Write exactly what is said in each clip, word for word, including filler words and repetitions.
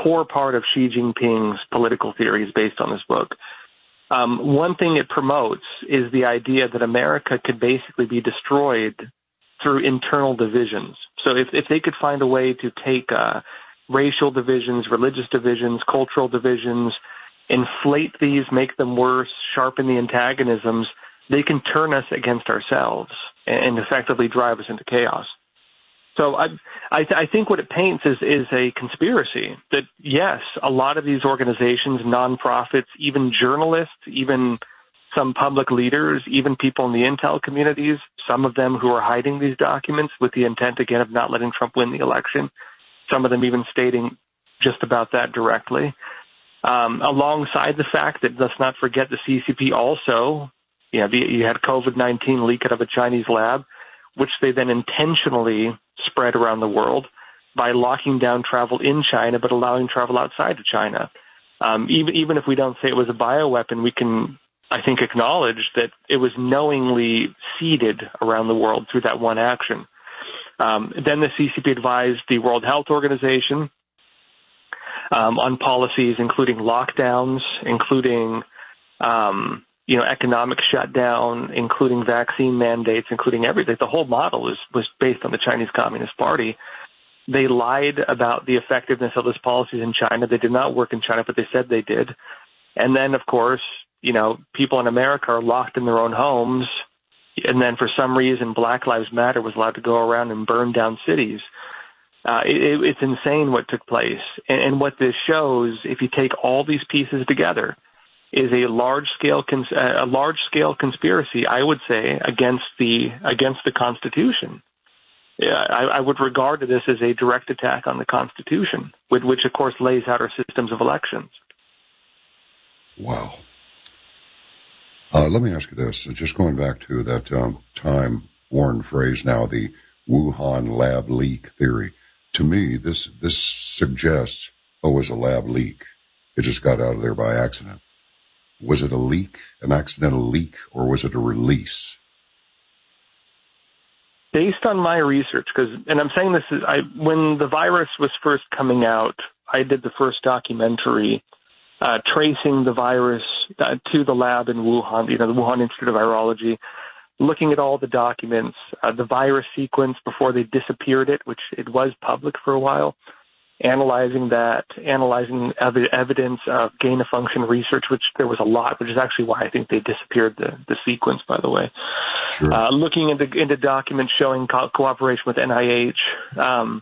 core part of Xi Jinping's political theory is based on this book. Um, one thing it promotes is the idea that America could basically be destroyed through internal divisions. So if, if they could find a way to take uh, racial divisions, religious divisions, cultural divisions, inflate these, make them worse, sharpen the antagonisms, they can turn us against ourselves and effectively drive us into chaos. So I, I, I think what it paints is, is a conspiracy that, yes, a lot of these organizations, nonprofits, even journalists, even some public leaders, even people in the intel communities, some of them who are hiding these documents with the intent, again, of not letting Trump win the election, some of them even stating just about that directly. Um, alongside the fact that, let's not forget, the C C P also, you know, the, you had COVID nineteen leak out of a Chinese lab, which they then intentionally spread around the world by locking down travel in China, but allowing travel outside of China. Um, even, even if we don't say it was a bioweapon, we can, I think, acknowledge that it was knowingly seeded around the world through that one action. Um, then the C C P advised the World Health Organization um, on policies, including lockdowns, including um, you know, economic shutdown, including vaccine mandates, including everything. The whole model is, was based on the Chinese Communist Party. They lied about the effectiveness of those policies in China. They did not work in China, but they said they did. And then, of course, you know, people in America are locked in their own homes. And then for some reason, Black Lives Matter was allowed to go around and burn down cities. Uh, it, it's insane what took place. And, and what this shows, if you take all these pieces together, is a large-scale cons- a large-scale conspiracy, I would say, against the against the Constitution. Yeah, I, I would regard this as a direct attack on the Constitution, with which, of course, lays out our systems of elections. Wow. Uh, let me ask you this. Just going back to that um, time-worn phrase now, the Wuhan lab leak theory. To me, this this suggests, oh, it was a lab leak. It just got out of there by accident. Was it a leak, an accidental leak, or was it a release? Based on my research, because, and I'm saying this is, I, when the virus was first coming out, I did the first documentary uh, tracing the virus uh, to the lab in Wuhan, you know, the Wuhan Institute of Virology, looking at all the documents, uh, the virus sequence before they disappeared it, which it was public for a while, analyzing that, analyzing ev- evidence of gain-of-function research, which there was a lot, which is actually why I think they disappeared the, the sequence, by the way. Sure. Uh, looking into, into documents showing co- cooperation with N I H. Um,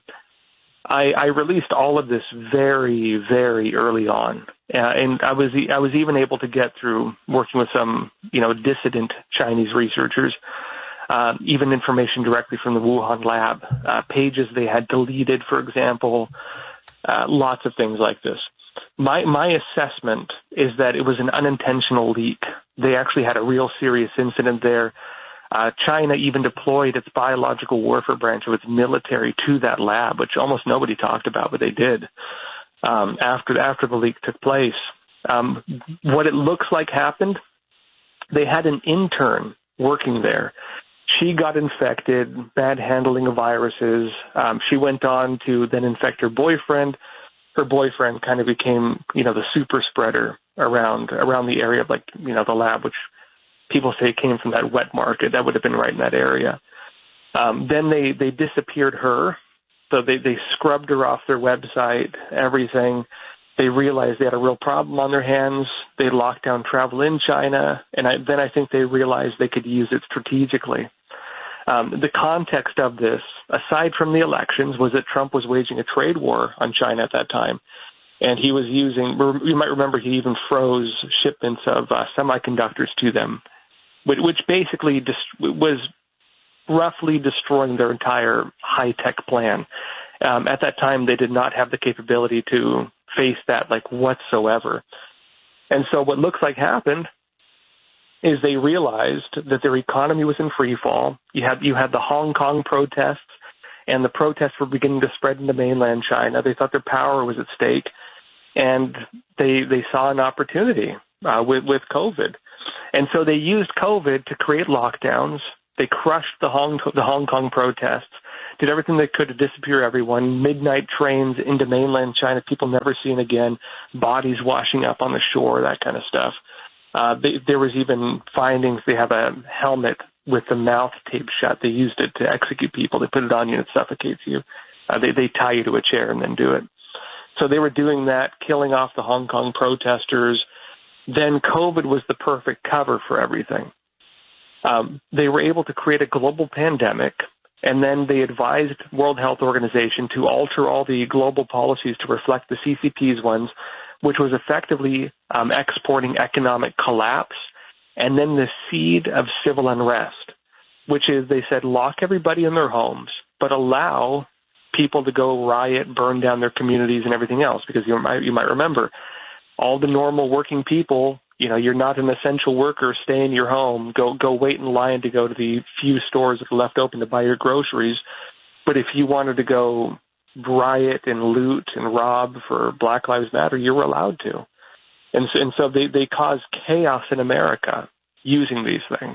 I, I released all of this very, very early on. Uh, and I was I was even able to get through working with some, you know, dissident Chinese researchers, uh, even information directly from the Wuhan lab, uh, pages they had deleted, for example, uh, lots of things like this. My my assessment is that it was an unintentional leak. They actually had a real serious incident there. Uh, China even deployed its biological warfare branch of its military to that lab, which almost nobody talked about, but they did um, after after the leak took place. Um, what it looks like happened, they had an intern working there. She got infected, bad handling of viruses. Um, she went on to then infect her boyfriend. Her boyfriend kind of became, you know, the super spreader around around the area of, like, you know, the lab, which people say came from that wet market. That would have been right in that area. Um, then they, they disappeared her. So they, they scrubbed her off their website, everything. They realized they had a real problem on their hands. They locked down travel in China. And I, then I think they realized they could use it strategically. Um, the context of this, aside from the elections, was that Trump was waging a trade war on China at that time. And he was using, you might remember, he even froze shipments of uh, semiconductors to them, which basically just was roughly destroying their entire high-tech plan. Um, at that time, they did not have the capability to face that, like, whatsoever. And so what looks like happened is they realized that their economy was in free fall. You had, you had the Hong Kong protests, and the protests were beginning to spread into mainland China. They thought their power was at stake, and they they saw an opportunity uh, with, with COVID. And so they used COVID to create lockdowns. They crushed the Hong the Hong Kong protests did everything they could to disappear everyone. Midnight trains into mainland China, people never seen again, bodies washing up on the shore, that kind of stuff. Uh, they, there was even findings. They have a helmet with the mouth taped shut. They used it to execute people. They put it on you and it suffocates you. Uh, they, they tie you to a chair and then do it. So they were doing that, killing off the Hong Kong protesters. Then COVID was the perfect cover for everything. Um, they were able to create a global pandemic, and then they advised World Health Organization to alter all the global policies to reflect the C C P's ones, which was effectively um, exporting economic collapse, and then the seed of civil unrest, which is they said lock everybody in their homes, but allow people to go riot, burn down their communities and everything else, because you might, you might remember all the normal working people, you know, you're not an essential worker, stay in your home, go go wait in line to go to the few stores that are left open to buy your groceries. But if you wanted to go riot and loot and rob for Black Lives Matter, you were allowed to. And so, and so they, they caused chaos in America using these things.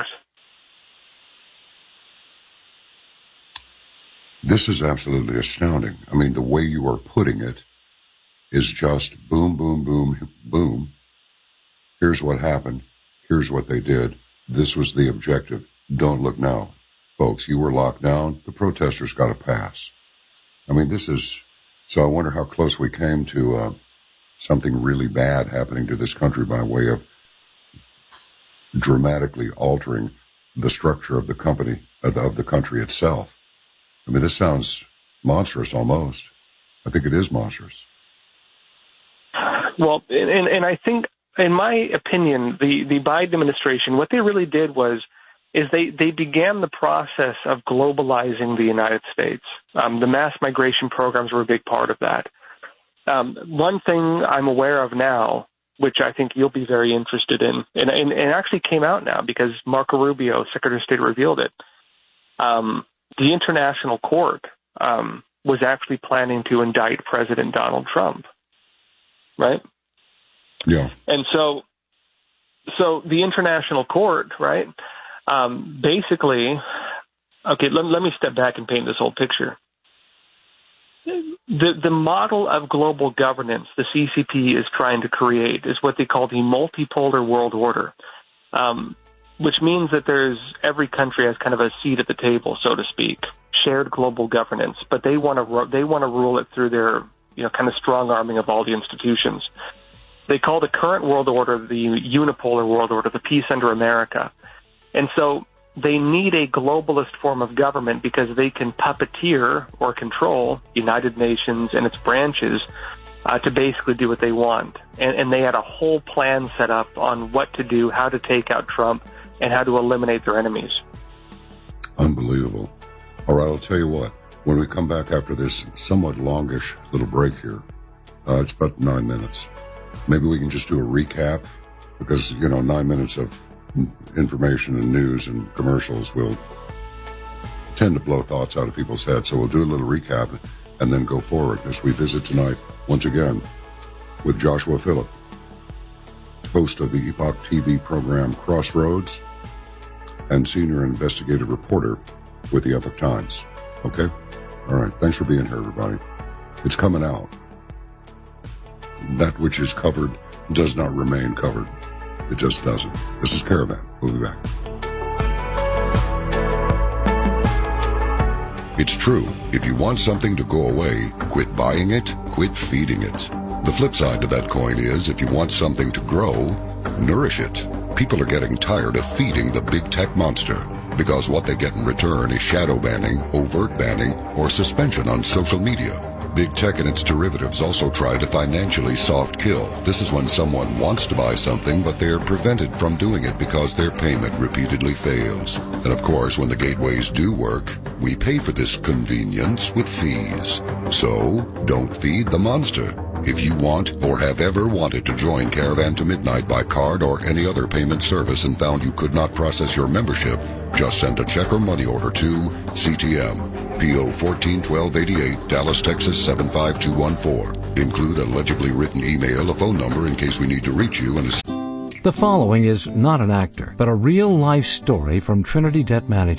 This is absolutely astounding. I mean, the way you are putting it is just boom, boom, boom, boom. Here's what happened. Here's what they did. This was the objective. Don't look now. Folks, you were locked down. The protesters got a pass. I mean, this is, so I wonder how close we came to uh, something really bad happening to this country by way of dramatically altering the structure of the company, of the, of the country itself. I mean, this sounds monstrous almost. I think it is monstrous. Well, and, and I think, in my opinion, the, the Biden administration, what they really did was, is they, they began the process of globalizing the United States. Um, the mass migration programs were a big part of that. Um, one thing I'm aware of now, which I think you'll be very interested in, and, and, and it actually came out now because Marco Rubio, Secretary of State, revealed it. Um, the International Court um, was actually planning to indict President Donald Trump, right? Yeah. And so, so the International Court, right, um, basically, okay, let, let me step back and paint this whole picture. The, the model of global governance the C C P is trying to create is what they call the multipolar world order, um, which means that there's every country has kind of a seat at the table, so to speak, shared global governance, but they want to they want to rule it through their, you know, kind of strong arming of all the institutions. They call the current world order the unipolar world order, the peace under America. And so they need a globalist form of government because they can puppeteer or control United Nations and its branches uh, to basically do what they want. And, and they had a whole plan set up on what to do, how to take out Trump, and how to eliminate their enemies. Unbelievable. All right, I'll tell you what. When we come back after this somewhat longish little break here, uh, it's about nine minutes. Maybe we can just do a recap because, you know, nine minutes of information and news and commercials will tend to blow thoughts out of people's heads. So we'll do a little recap and then go forward as we visit tonight, once again, with Joshua Phillip, host of the Epoch T V program Crossroads and senior investigative reporter with the Epoch Times. Okay? All right. Thanks for being here, everybody. It's coming out. That which is covered does not remain covered. It just doesn't. This is Caravan. We'll be back. It's true. If you want something to go away, quit buying it, quit feeding it. The flip side to that coin is if you want something to grow, nourish it. People are getting tired of feeding the big tech monster because what they get in return is shadow banning, overt banning, or suspension on social media. Big tech and its derivatives also try to financially soft kill. This is when someone wants to buy something, but they're prevented from doing it because their payment repeatedly fails. And of course, when the gateways do work, we pay for this convenience with fees. So, don't feed the monster. If you want or have ever wanted to join Caravan to Midnight by card or any other payment service and found you could not process your membership, just send a check or money order to C T M, P O fourteen twelve eighty-eight, Dallas, Texas seven five two one four. Include a legibly written email, a phone number in case we need to reach you, and a... The following is not an actor, but a real-life story from Trinity Debt Management.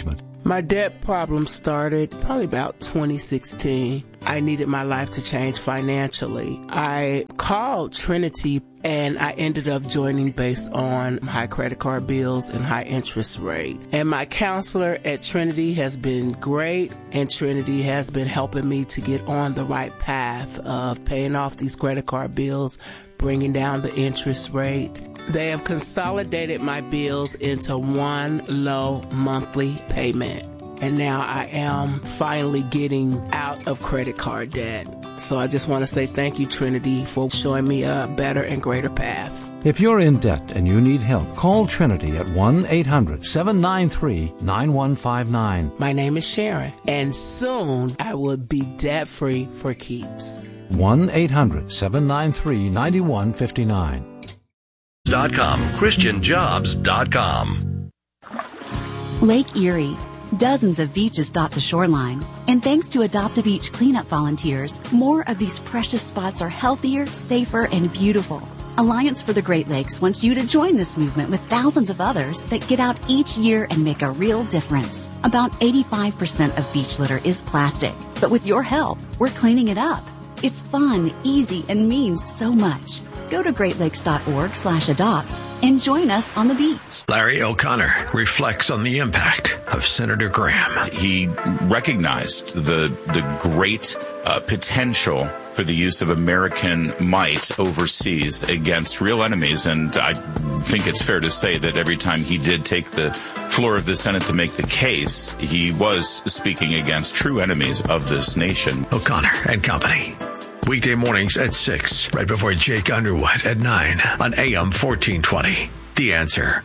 My debt problem started probably about twenty sixteen. I needed my life to change financially. I called Trinity and I ended up joining based on high credit card bills and high interest rate. And my counselor at Trinity has been great, and Trinity has been helping me to get on the right path of paying off these credit card bills, bringing down the interest rate. They have consolidated my bills into one low monthly payment. And now I am finally getting out of credit card debt. So I just want to say thank you, Trinity, for showing me a better and greater path. If you're in debt and you need help, call Trinity at one eight hundred seven nine three nine one five nine. My name is Sharon, and soon I will be debt-free for keeps. one eight hundred seven nine three nine one five nine. Dot com, Christian Jobs dot com. Lake Erie. Dozens of beaches dot the shoreline. And thanks to Adopt a Beach cleanup volunteers, more of these precious spots are healthier, safer, and beautiful. Alliance for the Great Lakes wants you to join this movement with thousands of others that get out each year and make a real difference. About eighty-five percent of beach litter is plastic, but with your help, we're cleaning it up. It's fun, easy, and means so much. Go to great lakes dot org slash adopt and join us on the beach. Larry O'Connor reflects on the impact of Senator Graham. He recognized the the great uh, potential for the use of American might overseas against real enemies, and I think it's fair to say that every time he did take the floor of the Senate to make the case, he was speaking against true enemies of this nation. O'Connor and Company. Weekday mornings at six, right before Jake Underwood at nine on A M fourteen twenty. The Answer.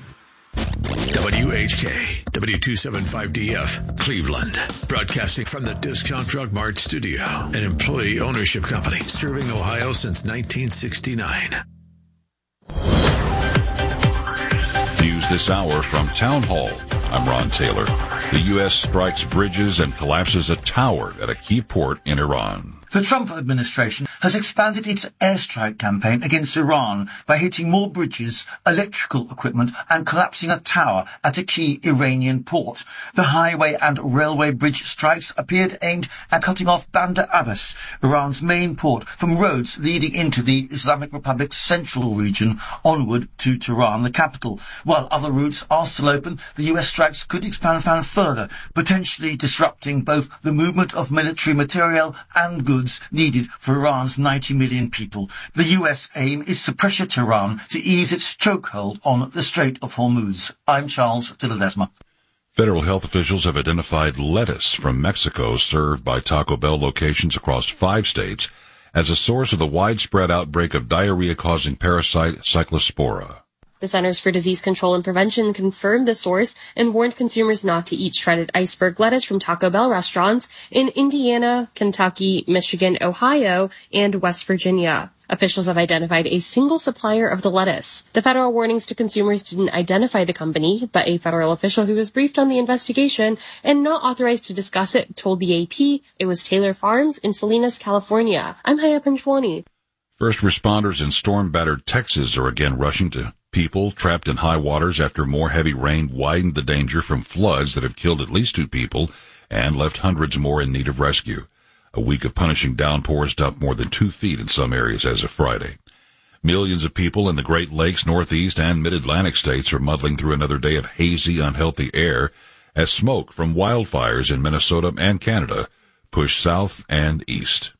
W H K, W two seventy-five D F, Cleveland. Broadcasting from the Discount Drug Mart studio, an employee ownership company serving Ohio since nineteen sixty-nine. News this hour from Town Hall. I'm Ron Taylor. The U S strikes bridges and collapses a tower at a key port in Iran. The Trump administration has expanded its airstrike campaign against Iran by hitting more bridges, electrical equipment, and collapsing a tower at a key Iranian port. The highway and railway bridge strikes appeared aimed at cutting off Bandar Abbas, Iran's main port, from roads leading into the Islamic Republic's central region onward to Tehran, the capital. While other routes are still open, the U S strikes could expand further, potentially disrupting both the movement of military material and goods needed for Iran's ninety million people. The U S aim is to pressure Tehran to ease its chokehold on the Strait of Hormuz. I'm Charles Tiledesma. Federal health officials have identified lettuce from Mexico served by Taco Bell locations across five states as a source of the widespread outbreak of diarrhea-causing parasite Cyclospora. The Centers for Disease Control and Prevention confirmed the source and warned consumers not to eat shredded iceberg lettuce from Taco Bell restaurants in Indiana, Kentucky, Michigan, Ohio, and West Virginia. Officials have identified a single supplier of the lettuce. The federal warnings to consumers didn't identify the company, but a federal official who was briefed on the investigation and not authorized to discuss it told the A P it was Taylor Farms in Salinas, California. I'm Haya Panchwani. First responders in storm-battered Texas are again rushing to people trapped in high waters after more heavy rain widened the danger from floods that have killed at least two people and left hundreds more in need of rescue. A week of punishing downpours dumped more than two feet in some areas as of Friday. Millions of people in the Great Lakes, Northeast, and Mid-Atlantic states are muddling through another day of hazy, unhealthy air as smoke from wildfires in Minnesota and Canada push south and east.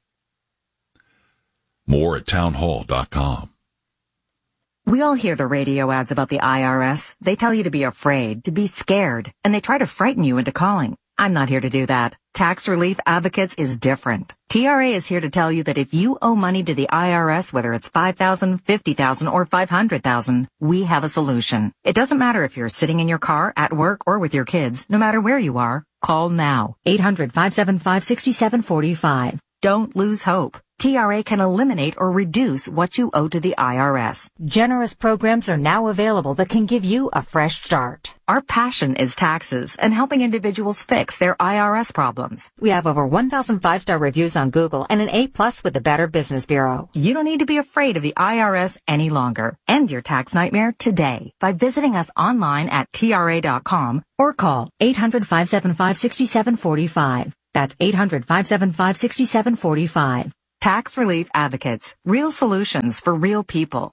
More at townhall dot com. We all hear the radio ads about the I R S. They tell you to be afraid, to be scared, and they try to frighten you into calling. I'm not here to do that. Tax Relief Advocates is different. T R A is here to tell you that if you owe money to the I R S, whether it's five thousand dollars, fifty thousand dollars, or five hundred thousand dollars, we have a solution. It doesn't matter if you're sitting in your car, at work, or with your kids. No matter where you are, call now. eight hundred, five seven five, six seven four five. Don't lose hope. T R A can eliminate or reduce what you owe to the I R S. Generous programs are now available that can give you a fresh start. Our passion is taxes and helping individuals fix their I R S problems. We have over one thousand five-star reviews on Google and an A plus with the Better Business Bureau. You don't need to be afraid of the I R S any longer. End your tax nightmare today by visiting us online at T R A dot com or call eight hundred, five seven five, six seven four five. That's eight hundred, five seven five, six seven four five. Tax Relief Advocates. Real solutions for real people.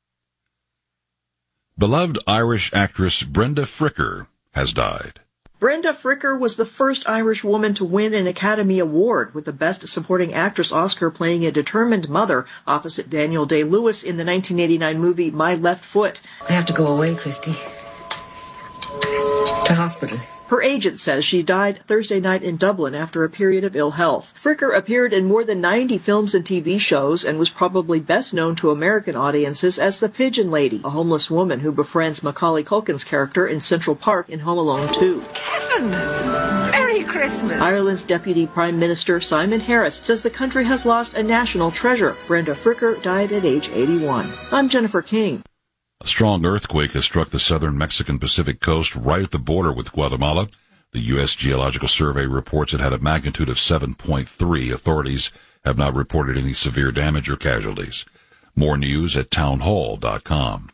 Beloved Irish actress Brenda Fricker has died. Brenda Fricker was the first Irish woman to win an Academy Award, with the Best Supporting Actress Oscar playing a determined mother opposite Daniel Day-Lewis in the nineteen eighty-nine movie My Left Foot. I have to go away, Christy. To hospital. Her agent says she died Thursday night in Dublin after a period of ill health. Fricker appeared in more than ninety films and T V shows and was probably best known to American audiences as the Pigeon Lady, a homeless woman who befriends Macaulay Culkin's character in Central Park in Home Alone two. Kevin! Merry Christmas! Ireland's Deputy Prime Minister Simon Harris says the country has lost a national treasure. Brenda Fricker died at age eighty-one. I'm Jennifer King. A strong earthquake has struck the southern Mexican Pacific coast right at the border with Guatemala. The U S Geological Survey reports it had a magnitude of seven point three. Authorities have not reported any severe damage or casualties. More news at townhall dot com.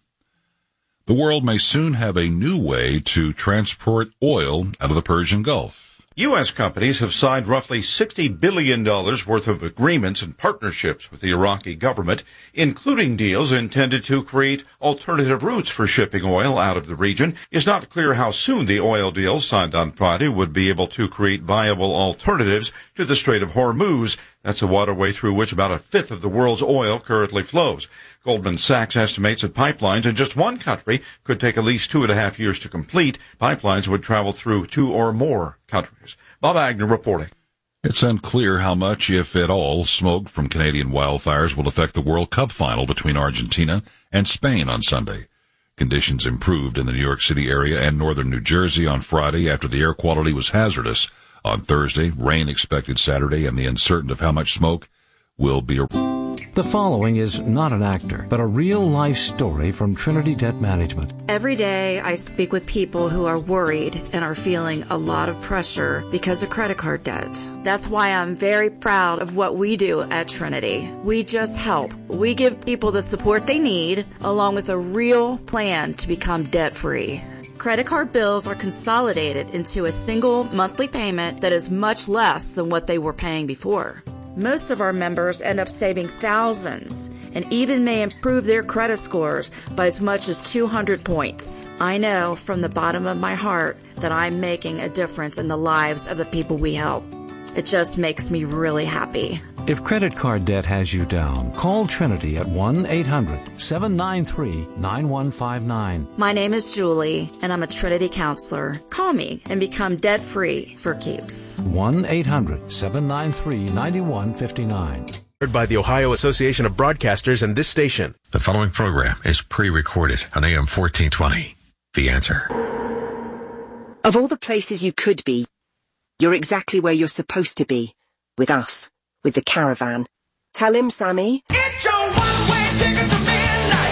The world may soon have a new way to transport oil out of the Persian Gulf. U S companies have signed roughly sixty billion dollars worth of agreements and partnerships with the Iraqi government, including deals intended to create alternative routes for shipping oil out of the region. It's not clear how soon the oil deals signed on Friday would be able to create viable alternatives to the Strait of Hormuz. That's a waterway through which about a fifth of the world's oil currently flows. Goldman Sachs estimates that pipelines in just one country could take at least two and a half years to complete. Pipelines would travel through two or more countries. Bob Agnew reporting. It's unclear how much, if at all, smoke from Canadian wildfires will affect the World Cup final between Argentina and Spain on Sunday. Conditions improved in the New York City area and northern New Jersey on Friday after the air quality was hazardous. On Thursday, rain expected Saturday, and the uncertainty of how much smoke will be. The following is not an actor, but a real-life story from Trinity Debt Management. Every day I speak with people who are worried and are feeling a lot of pressure because of credit card debt. That's why I'm very proud of what we do at Trinity. We just help. We give people the support they need, along with a real plan to become debt-free. Credit card bills are consolidated into a single monthly payment that is much less than what they were paying before. Most of our members end up saving thousands and even may improve their credit scores by as much as two hundred points. I know from the bottom of my heart that I'm making a difference in the lives of the people we help. It just makes me really happy. If credit card debt has you down, call Trinity at one eight hundred, seven nine three, nine one five nine. My name is Julie, and I'm a Trinity counselor. Call me and become debt-free for keeps. one eight hundred, seven nine three, nine one five nine. Heard by the Ohio Association of Broadcasters and this station. The following program is pre-recorded on A M fourteen twenty. The Answer. Of all the places you could be, you're exactly where you're supposed to be. With us. With the Caravan. Tell him, Sammy. It's your one-way ticket to midnight.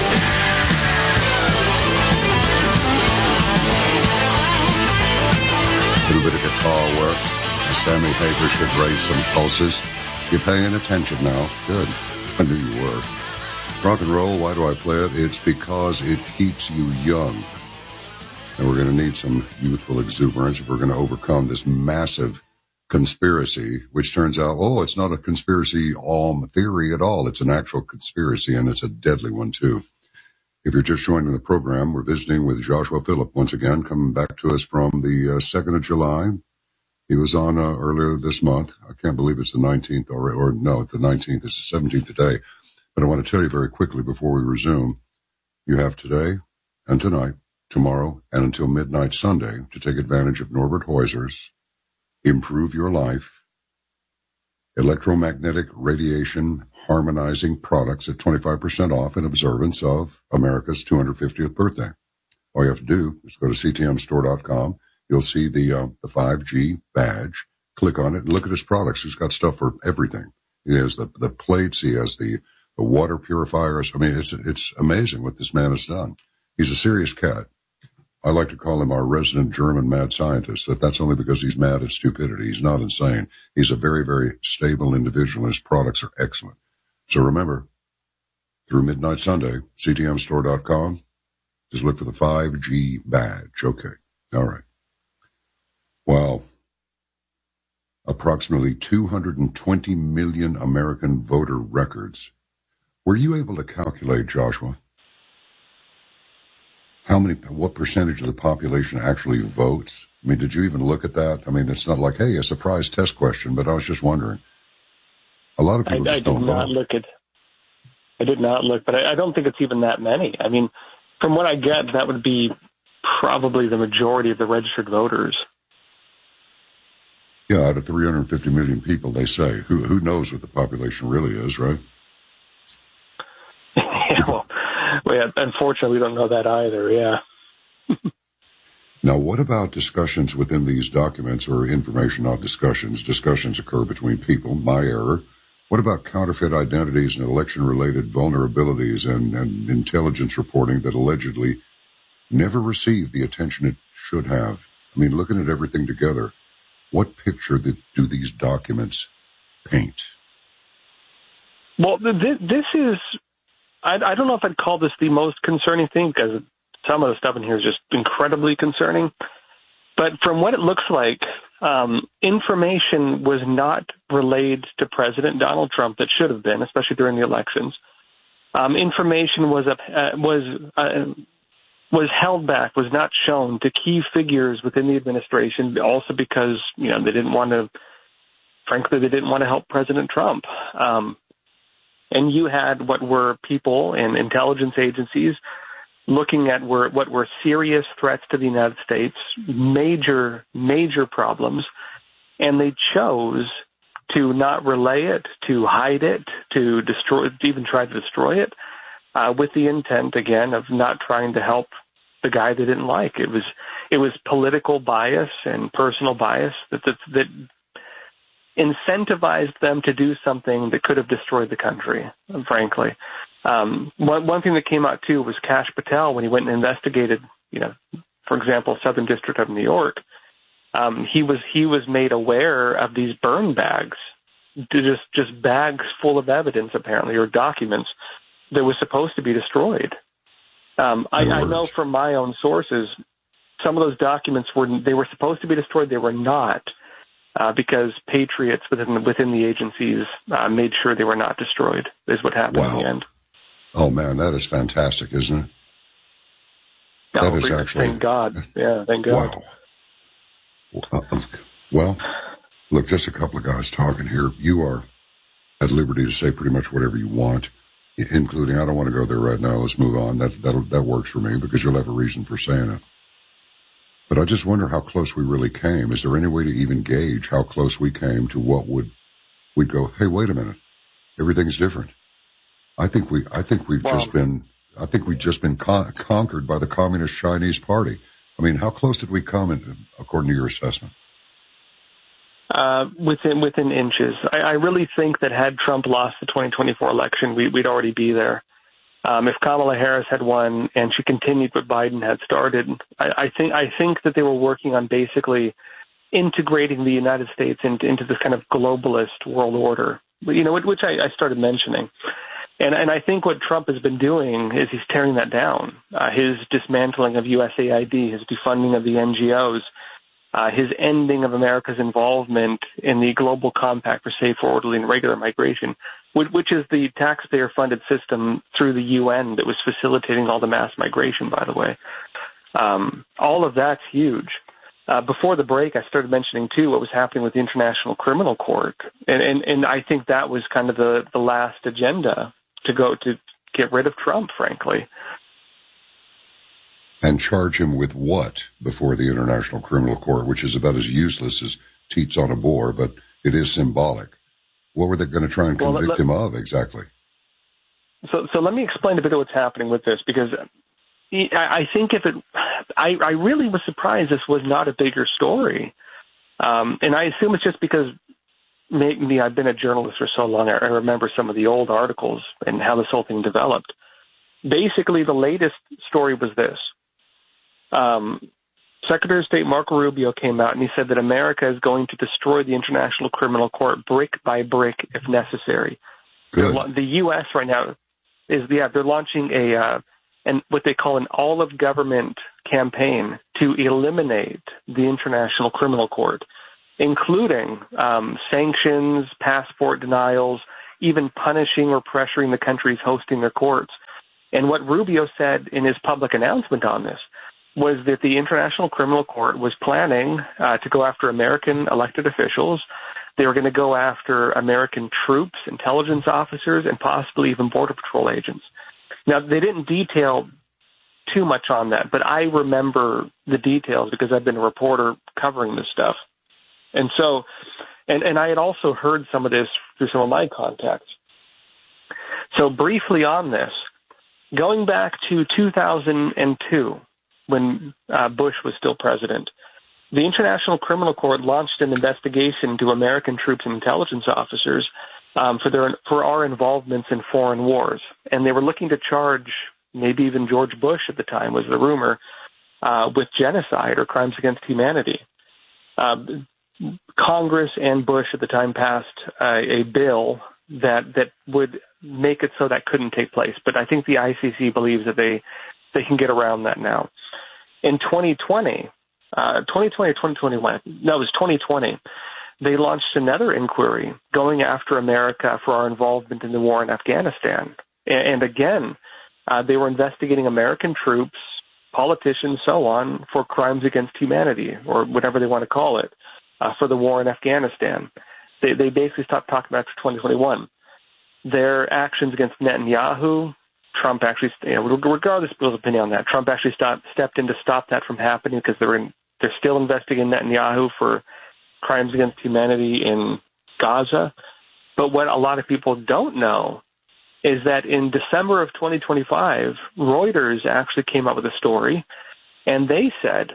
A little bit of guitar work. Sammy Hagar should raise some pulses. You're paying attention now. Good. I knew you were. Rock and roll, why do I play it? It's because it keeps you young. And we're going to need some youthful exuberance if we're going to overcome this massive conspiracy, which turns out, oh, it's not a conspiracy um, theory at all. It's an actual conspiracy, and it's a deadly one, too. If you're just joining the program, we're visiting with Joshua Phillip once again, coming back to us from the uh, second of July. He was on uh, earlier this month. I can't believe it's the nineteenth, or, or no, it's the nineteenth. It's the seventeenth today. But I want to tell you very quickly before we resume, you have today and tonight, tomorrow, and until midnight Sunday to take advantage of Norbert Heuser's Improve Your Life electromagnetic radiation harmonizing products at twenty-five percent off in observance of America's two hundred fiftieth birthday. All you have to do is go to C T M store dot com. You'll see the uh, the five G badge. Click on it and look at his products. He's got stuff for everything. He has the, the plates. He has the, the water purifiers. I mean, it's, it's amazing what this man has done. He's a serious cat. I like to call him our resident German mad scientist. That that's only because he's mad at stupidity. He's not insane. He's a very, very stable individual, and his products are excellent. So remember, through Midnight Sunday, C T M store dot com, just look for the five G badge. Okay. All right. Wow. Approximately two hundred twenty million American voter records. Were you able to calculate, Joshua, how many, what percentage of the population actually votes? I mean, did you even look at that? I mean, it's not like, hey, a surprise test question, but I was just wondering. A lot of people I, just I don't did not vote. look at. I did not look, but I, I don't think it's even that many. I mean, from what I get, that would be probably the majority of the registered voters. Yeah, out of three hundred fifty million people, they say. Who who knows what the population really is, right? yeah, well, well, yeah, unfortunately, we don't know that either, yeah. Now, what about discussions within these documents, or information, not discussions? Discussions occur between people, my error. What about counterfeit identities and election-related vulnerabilities and, and intelligence reporting that allegedly never received the attention it should have? I mean, looking at everything together, what picture that do these documents paint? Well, th- this is, I, I don't know if I'd call this the most concerning thing, because some of the stuff in here is just incredibly concerning. But from what it looks like, um, information was not relayed to President Donald Trump that should have been, especially during the elections. Um, information was uh, was uh, was held back, was not shown to key figures within the administration, also because, you know, they didn't want to, frankly, they didn't want to help President Trump. Um, and you had what were people in intelligence agencies looking at were, what were serious threats to the United States, major, major problems, and they chose to not relay it, to hide it, to destroy, to even try to destroy it, uh, with the intent, again, of not trying to help the guy they didn't like. It was, it was political bias and personal bias that, that, that incentivized them to do something that could have destroyed the country, frankly. Um, one, one thing that came out, too, was Kash Patel, when he went and investigated, you know, for example, Southern District of New York, um, he was he was made aware of these burn bags, just just bags full of evidence, apparently, or documents that was supposed to be destroyed. Um, I, I know from my own sources, some of those documents were they were supposed to be destroyed. They were not, uh, because patriots within within the agencies uh, made sure they were not destroyed. Is what happened Wow. in the end. Oh, man, that is fantastic, isn't it? No, that is actually... Thank God. Yeah, thank God. Wow. Uh, well, look, just a couple of guys talking here. You are at liberty to say pretty much whatever you want, including, I don't want to go there right now, let's move on. That that'll, that works for me, because you'll have a reason for saying it. But I just wonder how close we really came. Is there any way to even gauge how close we came to what would, we'd go, hey, wait a minute, everything's different. I think we, I think we've well, just been, I think we've just been con- conquered by the Communist Chinese Party. I mean, how close did we come, in, according to your assessment? Uh, within within inches. I, I really think that had Trump lost the twenty twenty-four election, we, we'd already be there. Um, if Kamala Harris had won and she continued what Biden had started, I, I think I think that they were working on basically integrating the United States into, into this kind of globalist world order, you know, which I, I started mentioning. And, and I think what Trump has been doing is he's tearing that down. Uh, his dismantling of U S A I D, his defunding of the N G Os, uh, his ending of America's involvement in the Global Compact for Safe, Orderly, and Regular Migration, which, which is the taxpayer-funded system through the U N that was facilitating all the mass migration, by the way. Um, all of that's huge. Uh, before the break, I started mentioning, too, what was happening with the International Criminal Court. And, and, and I think that was kind of the, the last agenda to go to get rid of Trump, frankly. And charge him with what before the International Criminal Court, which is about as useless as teats on a boar, but it is symbolic. What were they going to try and convict well, let, him of exactly? So, so let me explain a bit of what's happening with this, because I think if it, I, I really was surprised this was not a bigger story. Um, and I assume it's just because me, I've been a journalist for so long, I remember some of the old articles and how this whole thing developed. Basically, the latest story was this. Um, Secretary of State Marco Rubio came out and he said that America is going to destroy the International Criminal Court brick by brick if necessary. The U S right now is, yeah, they're launching a, uh, and what they call an all-of-government campaign to eliminate the International Criminal Court, including um, sanctions, passport denials, even punishing or pressuring the countries hosting their courts. And what Rubio said in his public announcement on this was that the International Criminal Court was planning uh, to go after American elected officials. They were going to go after American troops, intelligence officers, and possibly even Border Patrol agents. Now, they didn't detail too much on that, but I remember the details because I've been a reporter covering this stuff. And so, and, and I had also heard some of this through some of my contacts. So briefly on this, going back to two thousand two, when uh, Bush was still president, the International Criminal Court launched an investigation into American troops and intelligence officers um, for their for our involvements in foreign wars. And they were looking to charge maybe even George Bush at the time, was the rumor, uh, with genocide or crimes against humanity. Uh, Congress and Bush at the time passed uh, a bill that that would make it so that couldn't take place. But I think the I C C believes that they, they can get around that now. In twenty twenty, uh, twenty twenty or twenty twenty-one, no, it was twenty twenty, they launched another inquiry going after America for our involvement in the war in Afghanistan. And, and again, uh, they were investigating American troops, politicians, so on, for crimes against humanity, or whatever they want to call it, uh, for the war in Afghanistan. They, they basically stopped talking about it for twenty twenty-one. Their actions against Netanyahu, Trump actually, you know, regardless of people's opinion on that, Trump actually stopped, stepped in to stop that from happening because they're in, they're still investigating Netanyahu for crimes against humanity in Gaza. But what a lot of people don't know is that in December of twenty twenty-five, Reuters actually came up with a story, and they said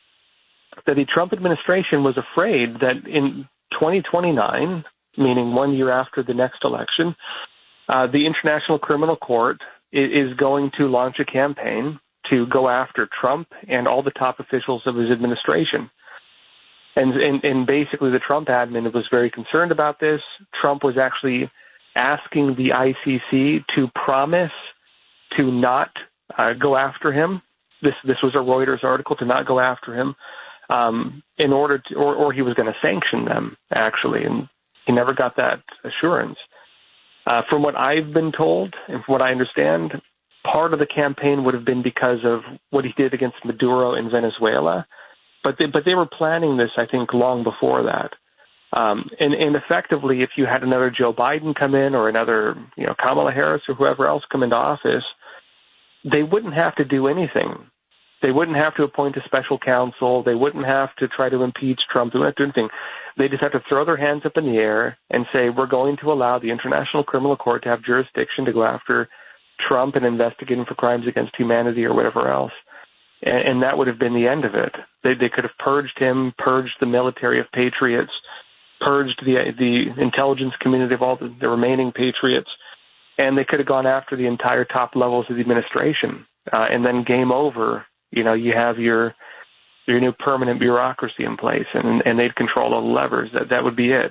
that the Trump administration was afraid that in twenty twenty-nine, meaning one year after the next election, uh, the International Criminal Court is going to launch a campaign to go after Trump and all the top officials of his administration. And, and, and basically the Trump admin was very concerned about this. Trump was actually asking the I C C to promise to not uh, go after him. This this was a Reuters article, to not go after him, um, in order to, or, or he was going to sanction them, actually, and he never got that assurance. Uh, from what I've been told and from what I understand, part of the campaign would have been because of what he did against Maduro in Venezuela. But they, but they were planning this, I think, long before that. Um, and, and effectively, if you had another Joe Biden come in or another, you know, Kamala Harris or whoever else come into office, they wouldn't have to do anything. They wouldn't have to appoint a special counsel. They wouldn't have to try to impeach Trump. They wouldn't have to do anything. They just have to throw their hands up in the air and say, we're going to allow the International Criminal Court to have jurisdiction to go after Trump and investigate him for crimes against humanity or whatever else. And, and that would have been the end of it. They, they could have purged him, purged the military of patriots, purged the the intelligence community of all the, the remaining patriots, and they could have gone after the entire top levels of the administration. Uh, and then game over. You know, you have your your new permanent bureaucracy in place, and and they'd control all the levers. That that would be it.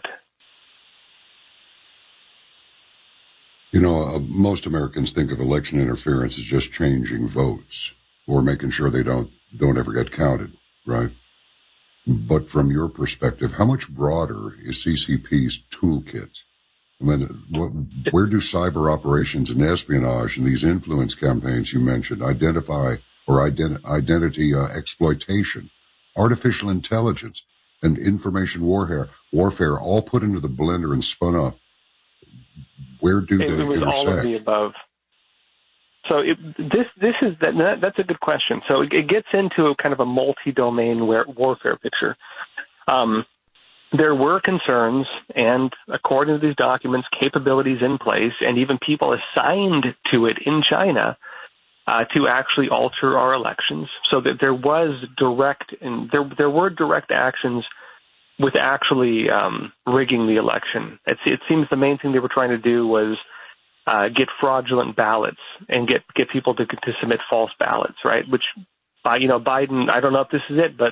You know, uh, most Americans think of election interference as just changing votes or making sure they don't don't ever get counted, right? But from your perspective, how much broader is C C P's toolkit? I mean, what, where do cyber operations and espionage and these influence campaigns you mentioned identify or ident- identity uh, exploitation, artificial intelligence, and information warfare, warfare all put into the blender and spun up? Where do it, they it was intersect? all of the above. So it, this this is that, that's a good question. So it, it gets into a kind of a multi-domain warfare picture. Um, there were concerns, and according to these documents, capabilities in place, and even people assigned to it in China uh, to actually alter our elections. So that there was direct and there there were direct actions with actually um, rigging the election. It, it seems the main thing they were trying to do was uh, get fraudulent ballots and get get people to to submit false ballots, right? Which, by you know, Biden, I don't know if this is it, but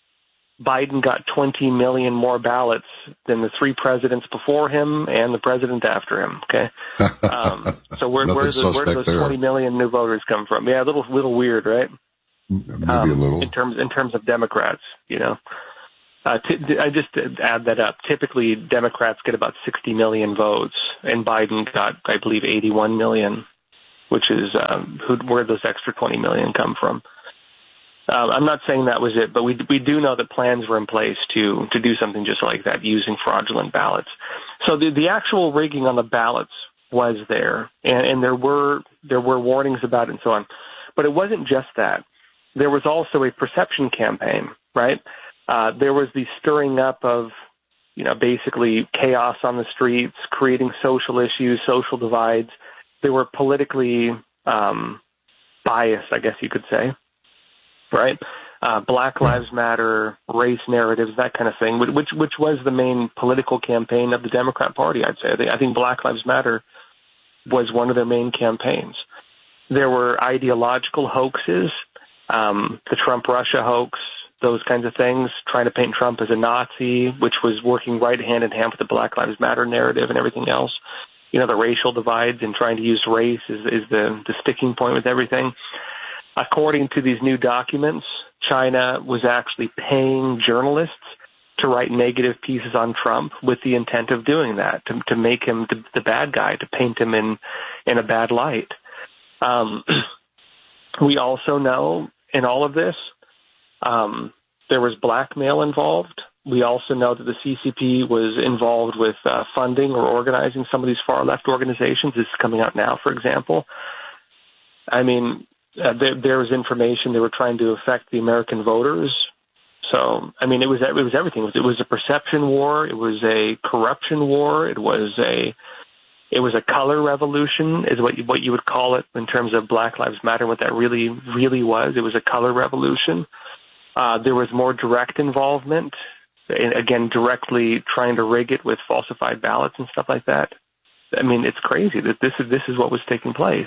Biden got twenty million more ballots than the three presidents before him and the president after him. Okay, um, so where, where's the, where do those there. twenty million new voters come from? Yeah, a little little weird, right? Maybe um, a little in terms in terms of Democrats, you know. Uh, t- I just add that up. Typically, Democrats get about sixty million votes, and Biden got, I believe, eighty-one million, which is um, who, where those extra twenty million come from. Uh, I'm not saying that was it, but we we do know that plans were in place to to do something just like that, using fraudulent ballots. So the the actual rigging on the ballots was there, and, and there were there were warnings about it and so on. But it wasn't just that. There was also a perception campaign, right? Uh, there was the stirring up of, you know, basically chaos on the streets, creating social issues, social divides. They were politically um, biased, I guess you could say, right? Uh, Black Lives Matter, race narratives, that kind of thing, which which was the main political campaign of the Democrat Party, I'd say. I think Black Lives Matter was one of their main campaigns. There were ideological hoaxes, um, the Trump-Russia hoax, those kinds of things, trying to paint Trump as a Nazi, which was working right hand in hand with the Black Lives Matter narrative and everything else. You know, the racial divides and trying to use race is, is the, the sticking point with everything. According to these new documents, China was actually paying journalists to write negative pieces on Trump with the intent of doing that, to, to make him the, the bad guy, to paint him in, in a bad light. Um, we also know in all of this, Um, there was blackmail involved. We also know that the C C P was involved with uh, funding or organizing some of these far-left organizations. This is coming out now, for example. I mean, uh, there, there was information they were trying to affect the American voters. So, I mean, it was it was everything. It was, it was a perception war. It was a corruption war. It was a it was a color revolution, is what you, what you would call it in terms of Black Lives Matter. What that really really was, it was a color revolution. Uh, there was more direct involvement, and again, directly trying to rig it with falsified ballots and stuff like that. I mean, it's crazy that this is this is what was taking place.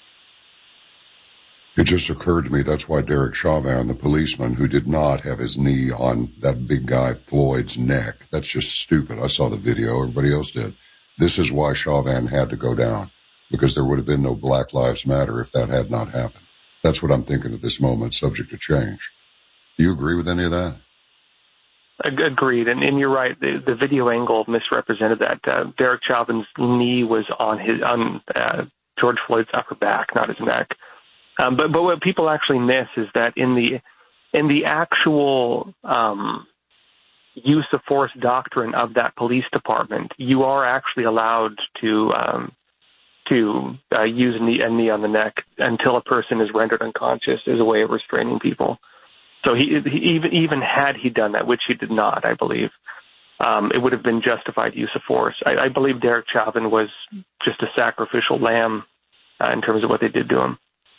It just occurred to me that's why Derek Chauvin, the policeman who did not have his knee on that big guy Floyd's neck, that's just stupid. I saw the video. Everybody else did. This is why Chauvin had to go down, because there would have been no Black Lives Matter if that had not happened. That's what I'm thinking at this moment, subject to change. Do you agree with any of that? Agreed. And, and you're right. The, the video angle misrepresented that. Uh, Derek Chauvin's knee was on his on uh, George Floyd's upper back, not his neck. Um, but but what people actually miss is that in the in the actual um, use of force doctrine of that police department, you are actually allowed to um, to uh, use a knee, a knee on the neck until a person is rendered unconscious as a way of restraining people. So he, he even even had he done that, which he did not, I believe, um, it would have been justified use of force. I, I believe Derek Chauvin was just a sacrificial lamb uh, in terms of what they did to him.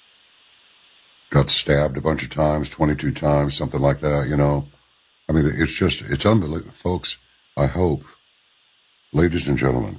Got stabbed a bunch of times, twenty-two times, something like that, you know. I mean, it's just, it's unbelievable. Folks, I hope, ladies and gentlemen,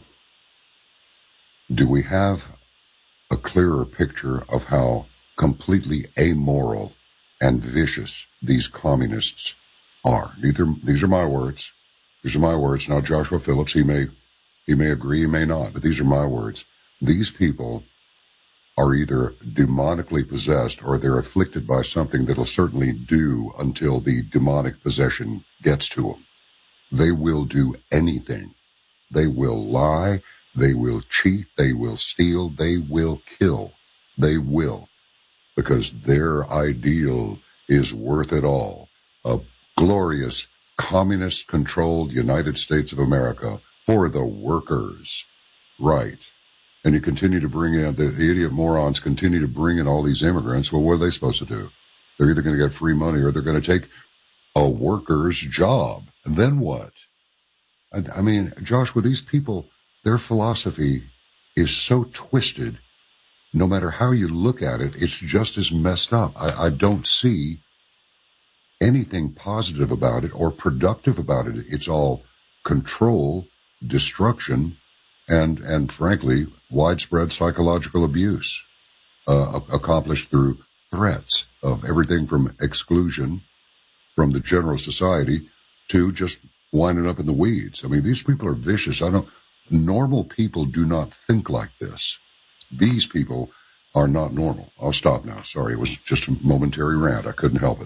do we have a clearer picture of how completely amoral and vicious these communists are? These are, these are my words. These are my words. Now, Joshua Phillips, he may, he may agree, he may not, but these are my words. These people are either demonically possessed or they're afflicted by something that'll certainly do until the demonic possession gets to them. They will do anything. They will lie. They will cheat. They will steal. They will kill. They will. Because their ideal is worth it all. A glorious, communist-controlled United States of America for the workers. Right. And you continue to bring in, the, the idiot morons continue to bring in all these immigrants. Well, what are they supposed to do? They're either going to get free money or they're going to take a worker's job. And then what? I, I mean, Josh, with these people, their philosophy is so twisted. No matter how you look at it, it's just as messed up. I, I don't see anything positive about it or productive about it. It's all control, destruction, and, and frankly, widespread psychological abuse, uh, accomplished through threats of everything from exclusion from the general society to just winding up in the weeds. I mean, these people are vicious. I don't, normal people do not think like this. These people are not normal. I'll stop now. Sorry, it was just a momentary rant. I couldn't help it.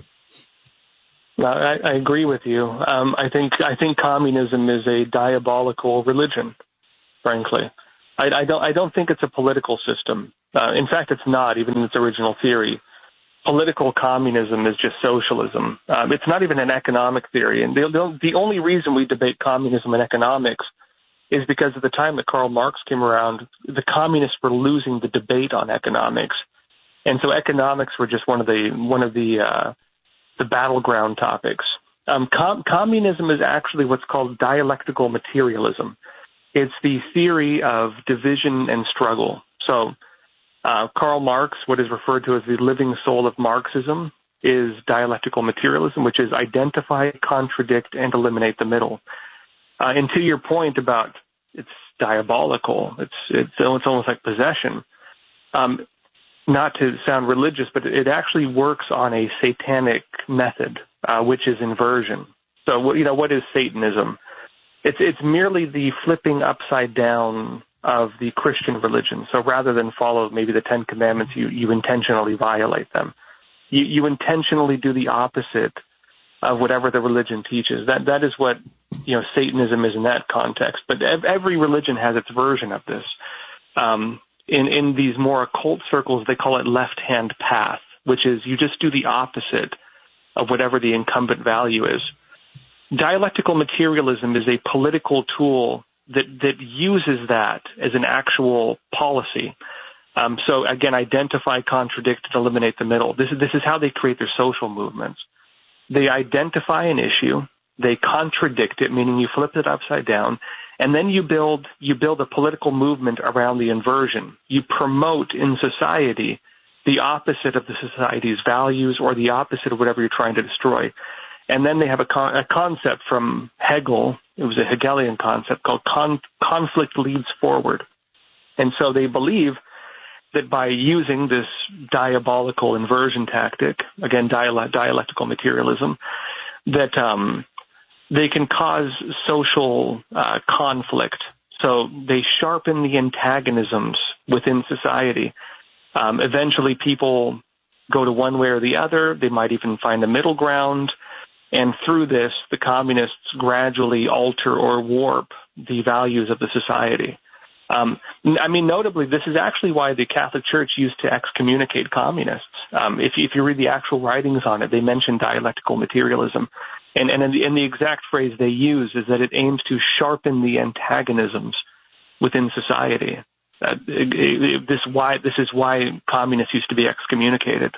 No, I, I agree with you. Um, I think I think communism is a diabolical religion, frankly. I, I don't I don't think it's a political system. Uh, in fact, it's not, even in its original theory. Political communism is just socialism. Um, it's not even an economic theory. And the, the, the only reason we debate communism and economics is because at the time that Karl Marx came around, the communists were losing the debate on economics. And so economics were just one of the one of the uh, the battleground topics. Um, com- communism is actually what's called dialectical materialism. It's the theory of division and struggle. So Uh, Karl Marx, what is referred to as the living soul of Marxism, is dialectical materialism, which is identify, contradict, and eliminate the middle. Uh, and to your point about it's diabolical, it's it's, it's almost like possession. Um, not to sound religious, but it actually works on a satanic method, uh, which is inversion. So, you know, what is Satanism? It's it's merely the flipping upside down of the Christian religion. So rather than follow maybe the Ten Commandments, you, you intentionally violate them. You, you intentionally do the opposite of whatever the religion teaches. That that is what, you know, Satanism is in that context. But every religion has its version of this. Um, in, in these more occult circles, they call it left-hand path, which is you just do the opposite of whatever the incumbent value is. Dialectical materialism is a political tool that that uses that as an actual policy. Um, so again, identify, contradict, and eliminate the middle. This is this is how they create their social movements. They identify an issue, they contradict it, meaning you flip it upside down, and then you build you build a political movement around the inversion. You promote in society the opposite of the society's values or the opposite of whatever you're trying to destroy. And then they have a, con- a concept from Hegel. It was a Hegelian concept called con- conflict leads forward. And so they believe that by using this diabolical inversion tactic, again, dial- dialectical materialism, that um, they can cause social uh, conflict. So they sharpen the antagonisms within society. Um, eventually people go to one way or the other. They might even find a middle ground. And through this, the communists gradually alter or warp the values of the society. Um, I mean, notably, this is actually why the Catholic Church used to excommunicate communists. Um, if, if you read the actual writings on it, they mention dialectical materialism. And, and, in the, and the exact phrase they use is that it aims to sharpen the antagonisms within society. Uh, it, it, this, why, this is why communists used to be excommunicated.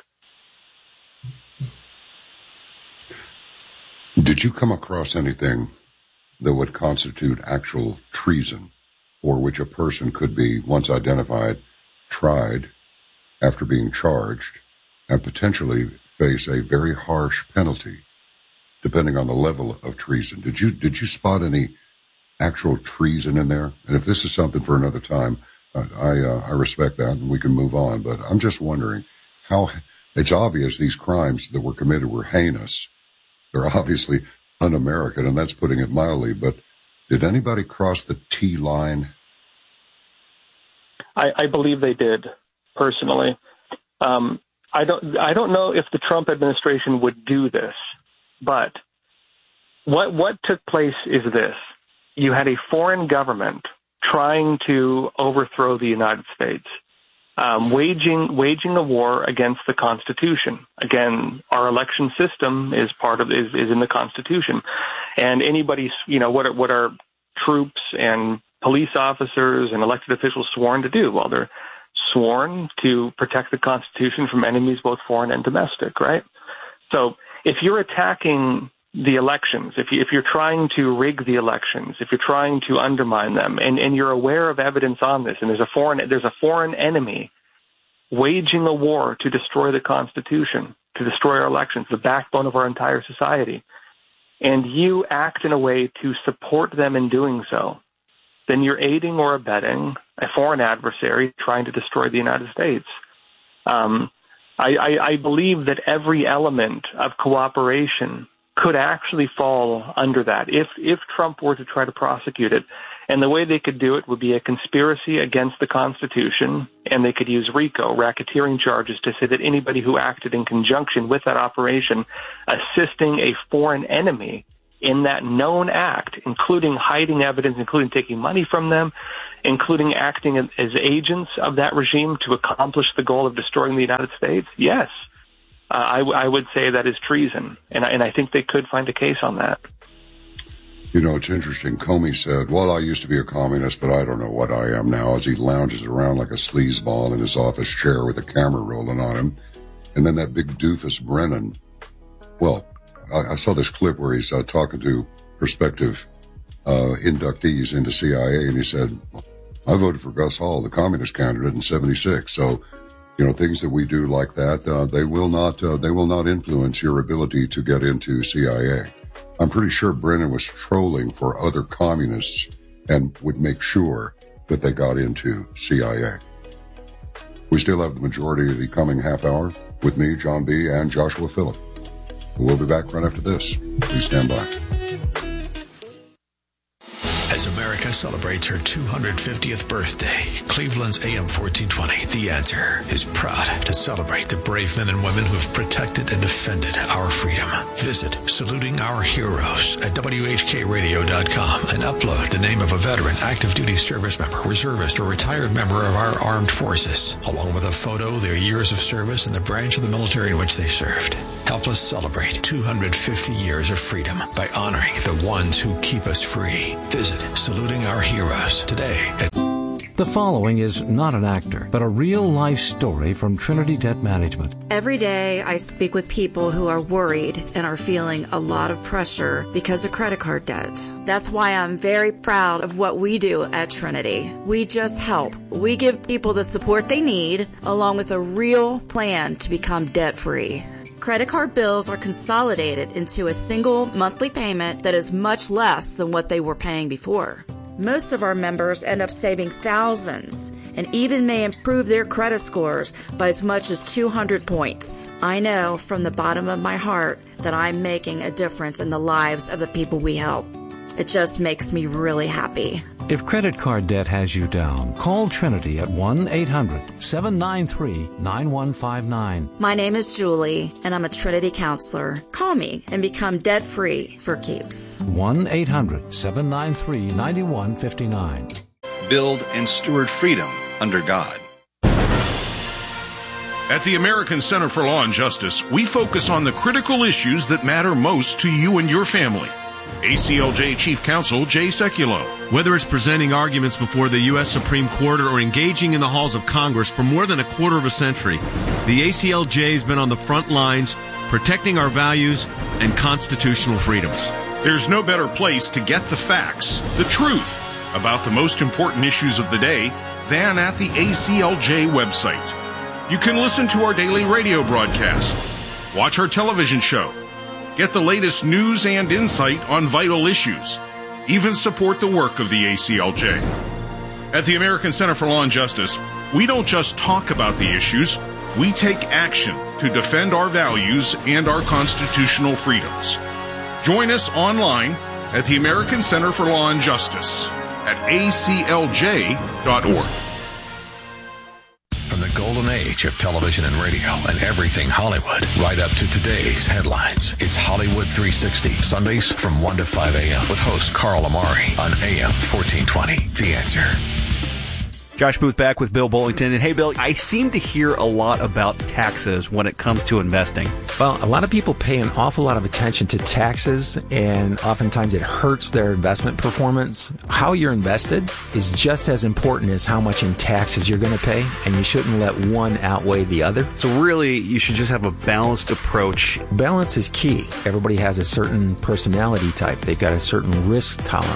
Did you come across anything that would constitute actual treason, for which a person could be, once identified, tried after being charged, and potentially face a very harsh penalty, depending on the level of treason? Did you did you spot any actual treason in there? And if this is something for another time, I I, uh, I respect that, and we can move on. But I'm just wondering how it's obvious these crimes that were committed were heinous. They're obviously un-American, and that's putting it mildly, but did anybody cross the T line? I, I believe they did, personally. Um, I don't I don't know if the Trump administration would do this, but what what took place is this. You had a foreign government trying to overthrow the United States. Um, waging waging a war against the Constitution. Again, our election system is part of is, is in the Constitution, and anybody's you know what are, what are troops and police officers and elected officials sworn to do? Well, they're sworn to protect the Constitution from enemies both foreign and domestic, right? So if you're attacking the elections, if, you, if you're trying to rig the elections, if you're trying to undermine them, and, and you're aware of evidence on this, and there's a foreign there's a foreign enemy waging a war to destroy the Constitution, to destroy our elections, the backbone of our entire society, and you act in a way to support them in doing so, then you're aiding or abetting a foreign adversary trying to destroy the United States. Um, I, I, I believe that every element of cooperation could actually fall under that if if Trump were to try to prosecute it. And the way they could do it would be a conspiracy against the Constitution, and they could use RICO, racketeering charges, to say that anybody who acted in conjunction with that operation, assisting a foreign enemy in that known act, including hiding evidence, including taking money from them, including acting as agents of that regime to accomplish the goal of destroying the United States, yes, uh, I, w- I would say that is treason. And I, and I think they could find a case on that. You know, it's interesting. Comey said, well, I used to be a communist, but I don't know what I am now, as he lounges around like a sleazeball in his office chair with a camera rolling on him. And then that big doofus Brennan. Well, I, I saw this clip where he's uh, talking to prospective uh, inductees into C I A, and he said, I voted for Gus Hall, the communist candidate, in seventy-six. So, you know, things that we do like that, uh, they will not, uh, they will not influence your ability to get into C I A. I'm pretty sure Brennan was trolling for other communists and would make sure that they got into C I A. We still have the majority of the coming half hour with me, John B., and Joshua Phillip. We'll be back right after this. Please stand by. As America celebrates her two hundred fiftieth birthday, Cleveland's A M fourteen twenty, The Answer, is proud to celebrate the brave men and women who have protected and defended our freedom. Visit Saluting Our Heroes at W H K radio dot com and upload the name of a veteran, active duty service member, reservist, or retired member of our armed forces, along with a photo, their years of service, and the branch of the military in which they served. Help us celebrate two hundred fifty years of freedom by honoring the ones who keep us free. Visit Saluting Our Heroes today at The following is not an actor, but a real-life story from Trinity Debt Management. Every day I speak with people who are worried and are feeling a lot of pressure because of credit card debt. That's why I'm very proud of what we do at Trinity. We just help. We give people the support they need, along with a real plan to become debt-free. Credit card bills are consolidated into a single monthly payment that is much less than what they were paying before. Most of our members end up saving thousands and even may improve their credit scores by as much as two hundred points. I know from the bottom of my heart that I'm making a difference in the lives of the people we help. It just makes me really happy. If credit card debt has you down, call Trinity at one eight hundred seven nine three nine one five nine. My name is Julie, and I'm a Trinity counselor. Call me and become debt-free for keeps. one eight hundred seven nine three nine one five nine. Build and steward freedom under God. At the American Center for Law and Justice, we focus on the critical issues that matter most to you and your family. A C L J Chief Counsel Jay Sekulow. Whether it's presenting arguments before the U S Supreme Court or engaging in the halls of Congress for more than a quarter of a century, the A C L J has been on the front lines protecting our values and constitutional freedoms. There's no better place to get the facts, the truth, about the most important issues of the day than at the A C L J website. You can listen to our daily radio broadcast, watch our television show, get the latest news and insight on vital issues, even support the work of the A C L J. At the American Center for Law and Justice, we don't just talk about the issues, we take action to defend our values and our constitutional freedoms. Join us online at the American Center for Law and Justice at A C L J dot org. From the golden age of television and radio and everything Hollywood, right up to today's headlines. It's Hollywood three sixty, Sundays from one to five a.m. with host Carl Amari on A M fourteen twenty. The Answer. Josh Booth back with Bill Bullington. And hey, Bill, I seem to hear a lot about taxes when it comes to investing. Well, a lot of people pay an awful lot of attention to taxes, and oftentimes it hurts their investment performance. How you're invested is just as important as how much in taxes you're going to pay, and you shouldn't let one outweigh the other. So really, you should just have a balanced approach. Balance is key. Everybody has a certain personality type. They've got a certain risk tolerance.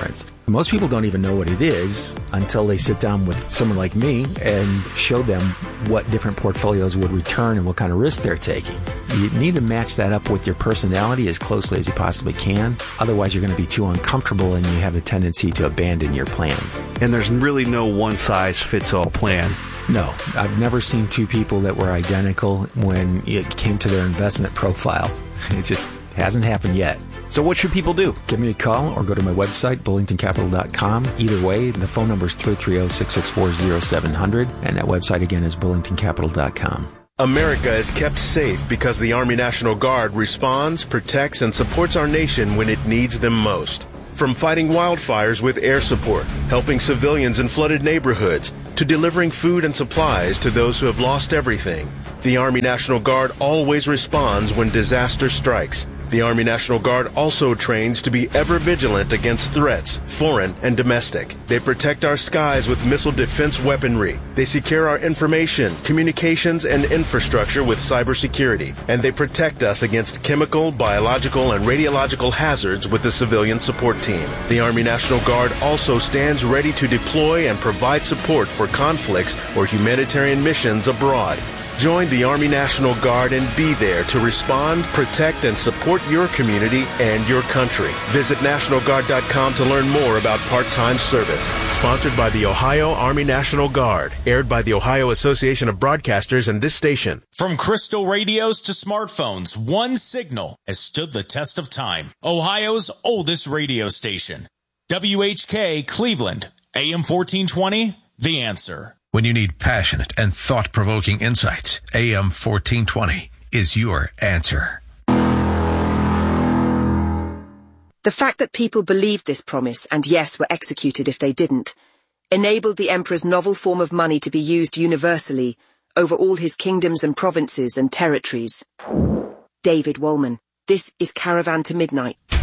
Most people don't even know what it is until they sit down with someone like me and show them what different portfolios would return and what kind of risk they're taking. You need to match that up with your personality as closely as you possibly can. Otherwise, you're going to be too uncomfortable and you have a tendency to abandon your plans. And there's really no one-size-fits-all plan. No, I've never seen two people that were identical when it came to their investment profile. It just hasn't happened yet. So what should people do? Give me a call or go to my website, bullington capital dot com. Either way, the phone number is three three zero, six six four, zero seven zero zero, and that website again is bullington capital dot com. America is kept safe because the Army National Guard responds, protects, and supports our nation when it needs them most. From fighting wildfires with air support, helping civilians in flooded neighborhoods, to delivering food and supplies to those who have lost everything, the Army National Guard always responds when disaster strikes. The Army National Guard also trains to be ever vigilant against threats, foreign and domestic. They protect our skies with missile defense weaponry. They secure our information, communications, and infrastructure with cybersecurity. And they protect us against chemical, biological, and radiological hazards with the civilian support team. The Army National Guard also stands ready to deploy and provide support for conflicts or humanitarian missions abroad. Join the Army National Guard and be there to respond, protect, and support your community and your country. Visit National Guard dot com to learn more about part-time service. Sponsored by the Ohio Army National Guard. Aired by the Ohio Association of Broadcasters and this station. From crystal radios to smartphones, one signal has stood the test of time. Ohio's oldest radio station. W H K Cleveland, A M fourteen twenty, The Answer. When you need passionate and thought-provoking insights, A M fourteen twenty is your answer. The fact that people believed this promise and, yes, were executed if they didn't, enabled the emperor's novel form of money to be used universally over all his kingdoms and provinces and territories. David Wolman. This is Caravan to Midnight.